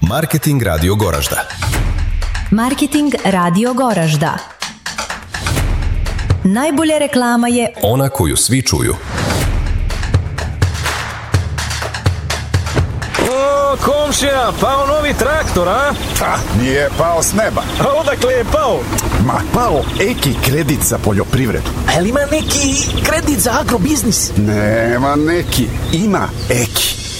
Marketing Radio Goražda. Marketing Radio Goražda. Najbolja reklama je ona koju svi čuju. O, komšija, pao novi traktor, a? Pa, nije pao s neba. A odakle je pao? Ma, pao Eki kredit za poljoprivredu. Ali ima neki kredit za agrobiznis? Nema neki, ima Eki.